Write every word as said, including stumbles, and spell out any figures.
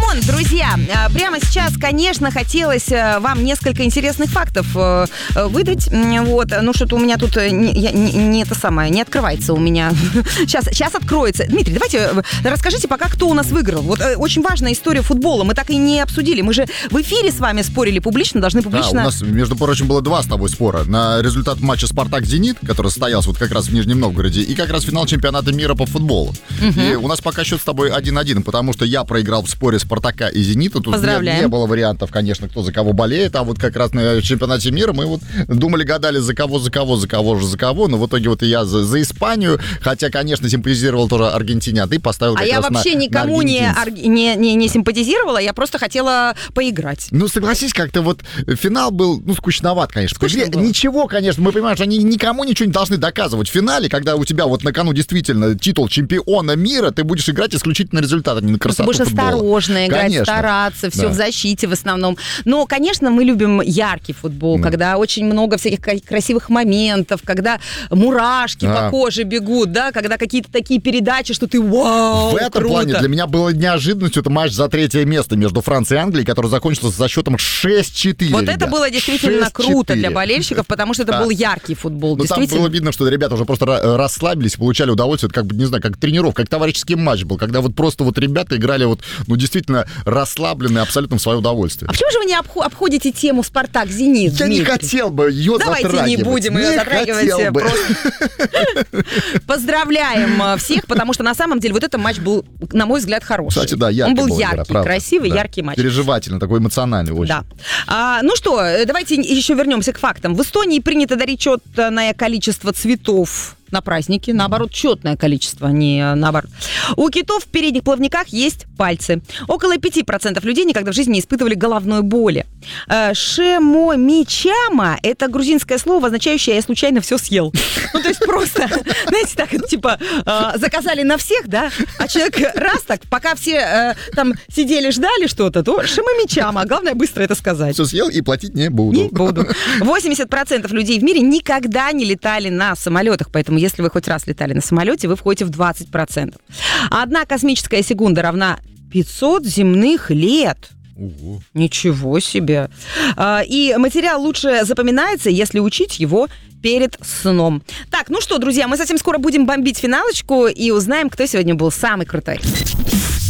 камон, друзья, прямо сейчас, конечно, хотелось вам несколько интересных фактов выдать. Вот, ну что-то у меня тут не, не, не это самое, не открывается у меня. Сейчас, сейчас откроется. Дмитрий, давайте расскажите пока, кто у нас выиграл. Вот очень важная история футбола. Мы так и не обсудили. Мы же в эфире с вами спорили публично, должны публично... Да, у нас, между прочим, было два с тобой спора. На результат матча «Спартак-Зенит», который состоялся вот как раз в Нижнем Новгороде, и как раз финал чемпионата мира по футболу. Угу. И у нас пока счет с тобой один-один, потому что я проиграл в споре «Спартака» и «Зенита». Тут не, не было вариантов, конечно, кто за кого болеет, а вот как раз на чемпионате мира мы вот думали, гадали, за кого, за кого, за кого же, за кого, но в итоге вот и я за, за Испанию, хотя, конечно, симпатизировал тоже Аргентине, а ты поставил как а раз я вообще на, никому на не, не, не, не симпатизировала, я просто хотела поиграть. Ну, согласись, как-то вот финал был, ну, скучноват, конечно. Скучно было. Ничего, конечно, мы понимаем, что они никому ничего не должны доказывать. В финале, когда у тебя вот на кону действительно титул чемпиона мира, ты будешь играть исключительно на результат, а не на красоту футбола. Ты будешь осторожно играть, конечно. Стараться, все да. в защите в основном. Но, конечно, мы любим яркий футбол, да. когда очень много всяких красивых моментов, когда мурашки да. по коже бегут, да, когда какие-то такие передачи, что ты вау, в этом круто. плане для меня было неожиданностью это матч за третье место между Францией и Англией, который закончился за счетом шесть-четыре. Вот ребят. Это было действительно круто для болельщиков, потому что это да. был яркий футбол. Ну, там было видно, что ребята уже просто расслабились, получали удовольствие, это как бы, не знаю, как тренировка, как товарищеский матч был, когда вот просто вот ребята играли вот, ну, действительно расслабленные абсолютно в свое удовольствие. А почему же вы не обходите тему «Спартак-Зенит», Я Дмитрий? не хотел бы ее Давайте затрагивать. не будем ее не затрагивать. Просто... Поздравляем всех, потому что на самом деле вот этот матч был, на мой взгляд, хороший. Кстати, да, яркий Он был, был яркий, игра, красивый, да. яркий матч. Переживательный, такой эмоциональный очень. Да. А, ну что, давайте еще вернемся к фактам. В Эстонии принято дарить четное количество цветов на праздники, наоборот, четное количество, не наоборот. У китов в передних плавниках есть пальцы. Около пять процентов людей никогда в жизни не испытывали головной боли. Шемомичама – это грузинское слово, означающее «я случайно все съел». Ну, то есть просто, знаете, так, типа, заказали на всех, да, а человек раз так, пока все там сидели, ждали что-то, то шемомичама, главное быстро это сказать. Все съел и платить не буду. Не буду. восемьдесят процентов людей в мире никогда не летали на самолетах, поэтому если вы хоть раз летали на самолете, вы входите в двадцать процентов. Одна космическая секунда равна пятьсот земных лет. Угу. Ничего себе. И материал лучше запоминается, если учить его перед сном. Так, ну что, друзья, мы совсем скоро будем бомбить финалочку и узнаем, кто сегодня был самый крутой.